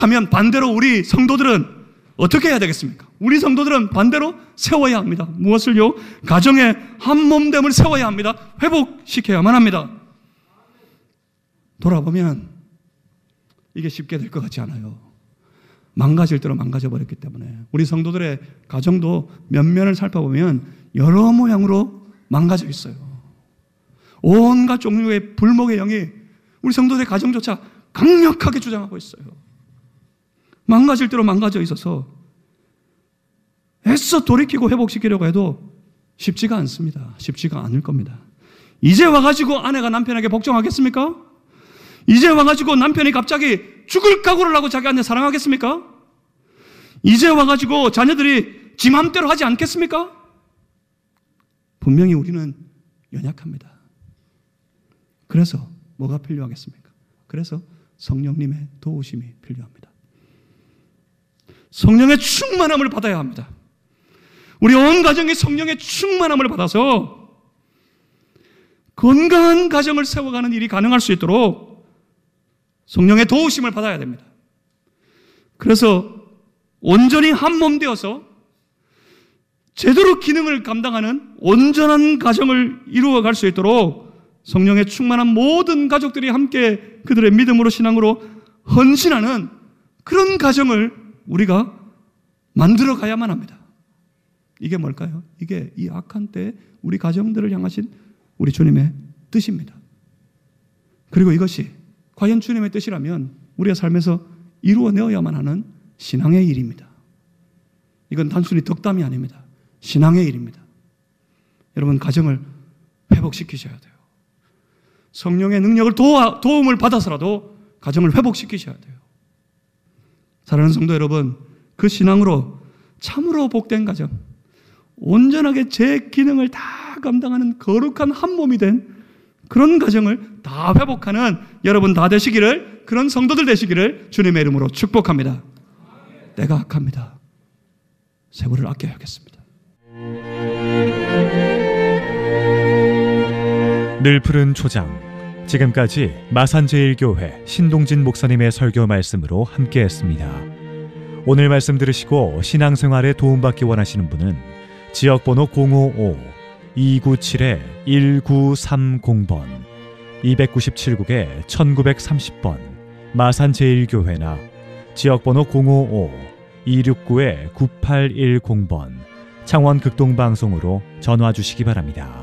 하면 반대로 우리 성도들은 어떻게 해야 되겠습니까? 우리 성도들은 반대로 세워야 합니다. 무엇을요? 가정의 한 몸됨을 세워야 합니다. 회복시켜야만 합니다. 돌아보면 이게 쉽게 될 것 같지 않아요. 망가질 대로 망가져버렸기 때문에 우리 성도들의 가정도 면면을 살펴보면 여러 모양으로 망가져 있어요. 온갖 종류의 불목의 영이 우리 성도들의 가정조차 강력하게 주장하고 있어요. 망가질 대로 망가져 있어서 애써 돌이키고 회복시키려고 해도 쉽지가 않습니다. 쉽지가 않을 겁니다. 이제 와가지고 아내가 남편에게 복종하겠습니까? 이제 와가지고 남편이 갑자기 죽을 각오를 하고 자기한테 사랑하겠습니까? 이제 와가지고 자녀들이 지 맘대로 하지 않겠습니까? 분명히 우리는 연약합니다. 그래서 뭐가 필요하겠습니까? 그래서 성령님의 도우심이 필요합니다. 성령의 충만함을 받아야 합니다. 우리 온 가정이 성령의 충만함을 받아서 건강한 가정을 세워가는 일이 가능할 수 있도록 성령의 도우심을 받아야 됩니다. 그래서 온전히 한 몸 되어서 제대로 기능을 감당하는 온전한 가정을 이루어갈 수 있도록 성령의 충만한 모든 가족들이 함께 그들의 믿음으로 신앙으로 헌신하는 그런 가정을 우리가 만들어 가야만 합니다. 이게 뭘까요? 이게 이 악한 때에 우리 가정들을 향하신 우리 주님의 뜻입니다. 그리고 이것이 과연 주님의 뜻이라면 우리가 삶에서 이루어내어야만 하는 신앙의 일입니다. 이건 단순히 덕담이 아닙니다. 신앙의 일입니다. 여러분, 가정을 회복시키셔야 돼요. 성령의 능력을 도움을 받아서라도 가정을 회복시키셔야 돼요. 사랑하는 성도 여러분, 그 신앙으로 참으로 복된 가정, 온전하게 제 기능을 다 감당하는 거룩한 한 몸이 된 그런 가정을 다 회복하는 여러분 다 되시기를, 그런 성도들 되시기를 주님의 이름으로 축복합니다. 때가 악합니다. 세월을 아껴야겠습니다. 늘 푸른 초장, 지금까지 마산제일교회 신동진 목사님의 설교 말씀으로 함께했습니다. 오늘 말씀 들으시고 신앙생활에 도움받기 원하시는 분은 지역번호 055-297-1930번, 297국에 1930번 마산제일교회나 지역번호 055-269-9810번 창원극동방송으로 전화 주시기 바랍니다.